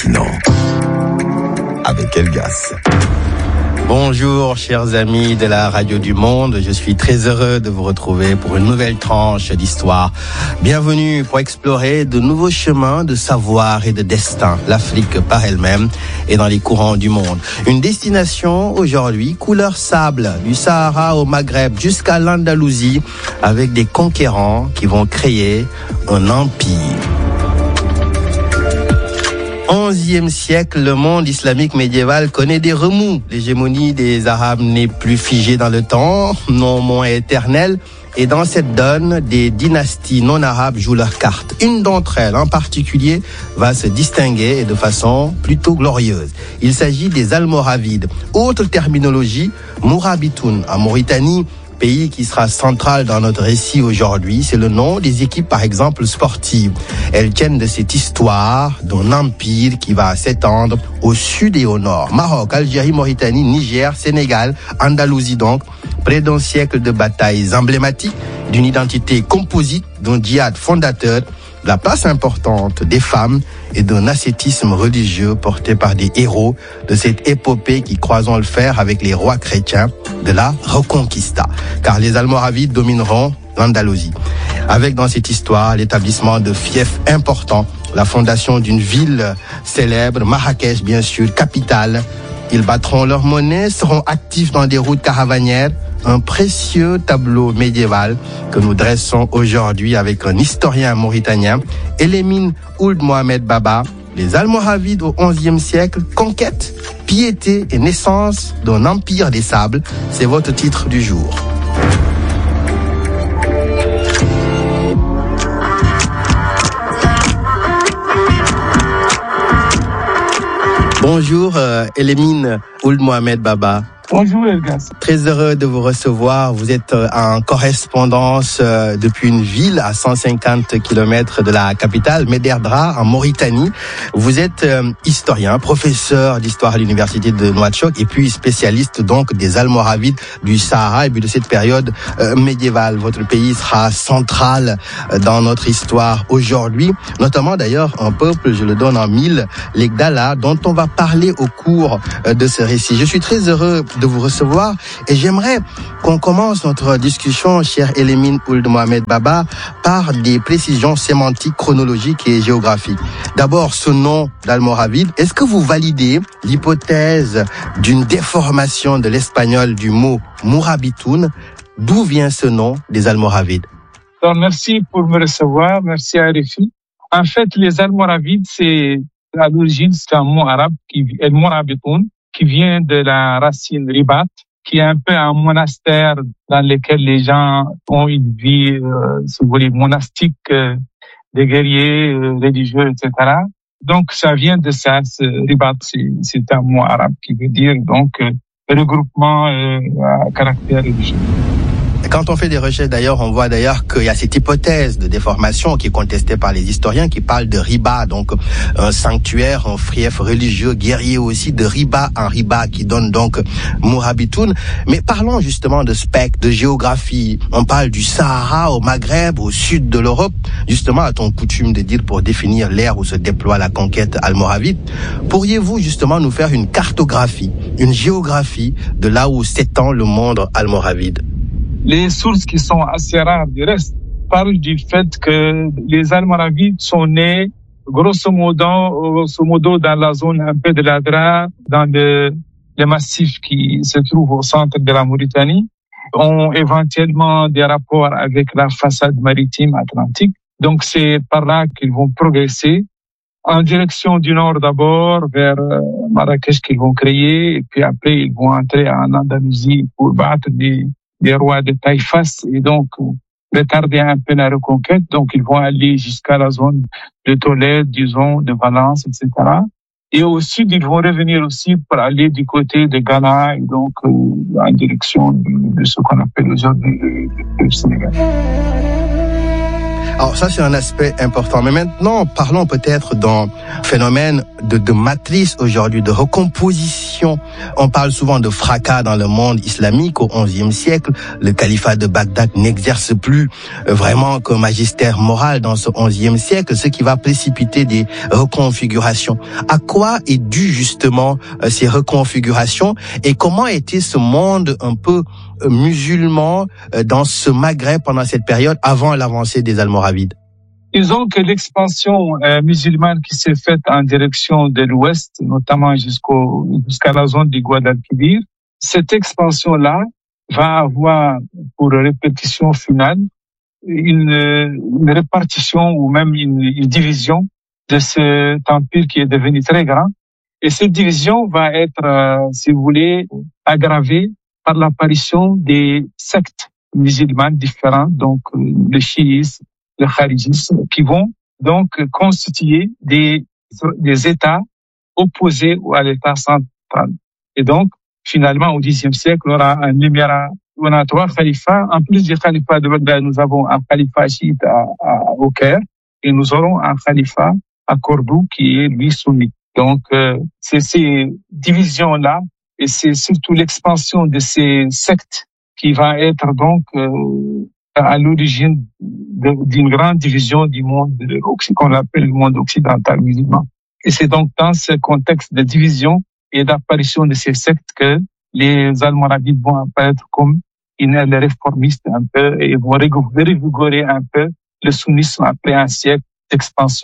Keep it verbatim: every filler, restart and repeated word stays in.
continent. Avec Elgas. Bonjour chers amis de la Radio du Monde, je suis très heureux de vous retrouver pour une nouvelle tranche d'histoire. Bienvenue pour explorer de nouveaux chemins de savoir et de destin, l'Afrique par elle-même et dans les courants du monde. Une destination aujourd'hui couleur sable, du Sahara au Maghreb jusqu'à l'Andalousie, avec des conquérants qui vont créer un empire. onzième siècle, le monde islamique médiéval connaît des remous. L'hégémonie des Arabes n'est plus figée dans le temps, non moins éternelle. Et dans cette donne, des dynasties non arabes jouent leurs cartes. Une d'entre elles, en particulier, va se distinguer et de façon plutôt glorieuse. Il s'agit des Almoravides. Autre terminologie, Mourabitoun, en Mauritanie, pays qui sera central dans notre récit aujourd'hui, c'est le nom des équipes, par exemple, sportives. Elles tiennent de cette histoire d'un empire qui va s'étendre au sud et au nord. Maroc, Algérie, Mauritanie, Niger, Sénégal, Andalousie donc. Près d'un siècle de batailles emblématiques, d'une identité composite, d'un djihad fondateur, de la place importante des femmes et d'un ascétisme religieux porté par des héros de cette épopée qui, croisons le fer avec les rois chrétiens, de la Reconquista. Car les Almoravides domineront l'Andalousie. Avec dans cette histoire l'établissement de fiefs importants, la fondation d'une ville célèbre, Marrakech bien sûr, capitale. Ils battront leur monnaie, seront actifs dans des routes caravanières. Un précieux tableau médiéval que nous dressons aujourd'hui avec un historien mauritanien, Elimine Ould Mohamed Baba. Les Almoravides au onzième siècle, conquête, piété et naissance d'un empire des sables. C'est votre titre du jour. Bonjour, euh, Elimine Ould Mohamed Baba. Bonjour Elgas. Très heureux de vous recevoir. Vous êtes en correspondance depuis une ville à cent cinquante kilomètres de la capitale, Méderdra, en Mauritanie. Vous êtes historien, professeur d'histoire à l'université de Nouakchott et puis spécialiste donc des Almoravides du Sahara et puis de cette période médiévale. Votre pays sera central dans notre histoire aujourd'hui, notamment d'ailleurs un peuple, je le donne en mille, les Gdala, dont on va parler au cours de ce récit. Je suis très heureux de vous recevoir et j'aimerais qu'on commence notre discussion, cher Elimine Ould Mohamed Baba, par des précisions sémantiques, chronologiques et géographiques. D'abord, ce nom d'Almoravide, est-ce que vous validez l'hypothèse d'une déformation de l'espagnol du mot Mourabitoun? D'où vient ce nom des Almoravides? Alors, merci pour me recevoir, merci à R F I. En fait, les Almoravides, c'est à l'origine, c'est un mot arabe qui est Mourabitoun, qui vient de la racine ribat, qui est un peu un monastère dans lequel les gens ont une vie, euh, si vous voulez, monastique, euh, des guerriers, euh, religieux, et cetera. Donc, ça vient de ça. Ce ribat, c'est, c'est un mot arabe qui veut dire donc euh, regroupement euh, à caractère religieux. Quand on fait des recherches, d'ailleurs, on voit d'ailleurs qu'il y a cette hypothèse de déformation qui est contestée par les historiens qui parlent de riba, donc un sanctuaire, un fief religieux, guerrier aussi, de riba en riba qui donne donc Mourabitoun. Mais parlons justement de spectre, de géographie. On parle du Sahara au Maghreb, au sud de l'Europe. Justement, a-t-on coutume de dire pour définir l'ère où se déploie la conquête almoravide. Pourriez-vous justement nous faire une cartographie, une géographie de là où s'étend le monde almoravide? Les sources qui sont assez rares du reste parlent du fait que les Almoravides sont nés grosso modo, grosso modo dans la zone un peu de l'Adra, dans le, les massifs qui se trouvent au centre de la Mauritanie, ont éventuellement des rapports avec la façade maritime atlantique. Donc c'est par là qu'ils vont progresser en direction du nord d'abord, vers Marrakech qu'ils vont créer, et puis après ils vont entrer en Andalousie pour battre des des rois de Taïfas et donc retarder un peu la reconquête. Donc, ils vont aller jusqu'à la zone de Tolède, disons, de Valence, et cetera. Et au sud, ils vont revenir aussi pour aller du côté de Ghana et donc euh, en direction de, de ce qu'on appelle aujourd'hui le, le Sénégal. Alors ça, c'est un aspect important. Mais maintenant, parlons peut-être d'un phénomène de, de matrice aujourd'hui, de recomposition. On parle souvent de fracas dans le monde islamique au onzième siècle. Le califat de Bagdad n'exerce plus vraiment qu'un magistère moral dans ce onzième siècle, ce qui va précipiter des reconfigurations. À quoi est dû justement ces reconfigurations et comment était ce monde un peu musulman dans ce Maghreb pendant cette période avant l'avancée des Almoravides? Disons que l'expansion euh, musulmane qui s'est faite en direction de l'ouest, notamment jusqu'au, jusqu'à la zone du Guadalquivir, cette expansion-là va avoir pour répétition finale une, une répartition ou même une, une division de cet empire qui est devenu très grand. Et cette division va être, euh, si vous voulez, aggravée par l'apparition des sectes musulmanes différentes, donc euh, le chiisme, le kharijisme, qui vont donc constituer des, des États opposés à l'État central. Et donc, finalement, au dixième siècle, on aura un émirat, on a trois khalifats. En plus du khalifat de Bagdad, nous avons un khalifat chiite à, à, au Caire et nous aurons un khalifat à Cordoue qui est, lui, sunnite. Donc, euh, c'est ces divisions-là et c'est surtout l'expansion de ces sectes qui va être donc euh, à l'origine d'une grande division du monde qu'on appelle le monde occidental musulman. Et c'est donc dans ce contexte de division et d'apparition de ces sectes que les Almoravides vont apparaître comme une aile réformiste un peu et vont revigorer un peu le sunnisme après un siècle d'expansion.